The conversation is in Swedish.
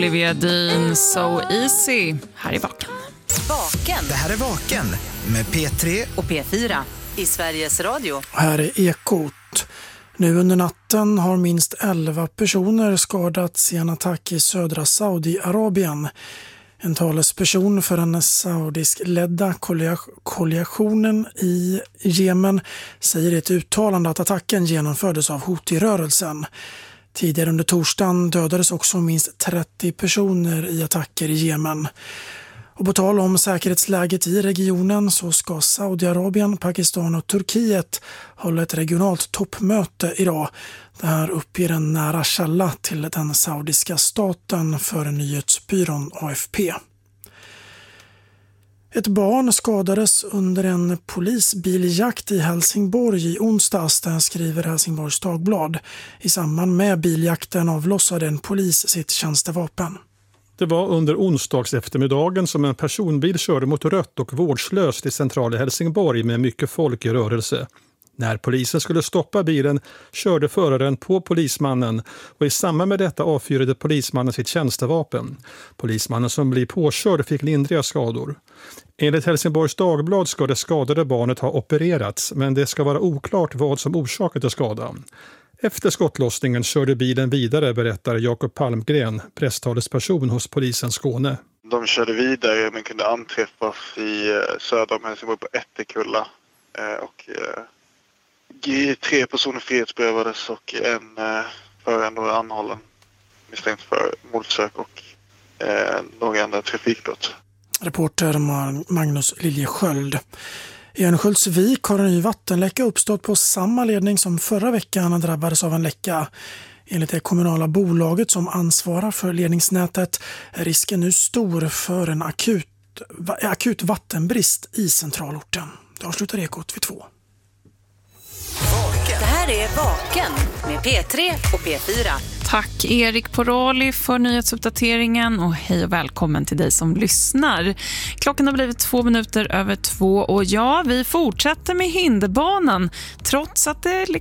Olivia Dean, So Easy. Här är Vaken. Det här är Vaken med P3 och P4 i Sveriges Radio. Här är Ekot. Nu under natten har minst 11 personer skadats i en attack i södra Saudiarabien. En talesperson för den saudisk-ledda koalitionen i Jemen säger i ett uttalande att attacken genomfördes av Houthi-rörelsen. Tidigare under torsdagen dödades också minst 30 personer i attacker i Jemen. Och på tal om säkerhetsläget i regionen så ska Saudiarabien, Pakistan och Turkiet hålla ett regionalt toppmöte idag. Det här uppger en nära källa till den saudiska staten för nyhetsbyrån AFP. Ett barn skadades under en polisbiljakt i Helsingborg i onsdags, där skriver Helsingborgs Dagblad. I samband med biljakten avlossade en polis sitt tjänstevapen. Det var under onsdags eftermiddagen som en personbil körde mot rött och vårdslöst i centrala Helsingborg med mycket folk i rörelse. När polisen skulle stoppa bilen körde föraren på polismannen och i samband med detta avfyrade polismannen sitt tjänstevapen. Polismannen som blir påkörd fick lindriga skador. Enligt Helsingborgs Dagblad ska det skadade barnet ha opererats, men det ska vara oklart vad som orsakade skadan. Efter skottlossningen körde bilen vidare, berättar Jakob Palmgren, presstalesperson hos polisen Skåne. De körde vidare men kunde anträffas i söder om Helsingborg på Ätterkulla. Och 3 personer frihetsberövades och en förare var anhållen misstänkt för mordförsök och några andra trafikbrott. Reporter Magnus Liljesköld. I Örnsköldsvik har en ny vattenläcka uppstått på samma ledning som förra veckan drabbades av en läcka. Enligt det kommunala bolaget som ansvarar för ledningsnätet är risken nu stor för en akut vattenbrist i centralorten. Det avslutar Ekot vid 2. Det här är Vaken med P3 och P4. Tack Erik Porali för nyhetsuppdateringen och hej och välkommen till dig som lyssnar. Klockan har blivit 2 minuter över 2 och ja, vi fortsätter med hinderbanan trots att det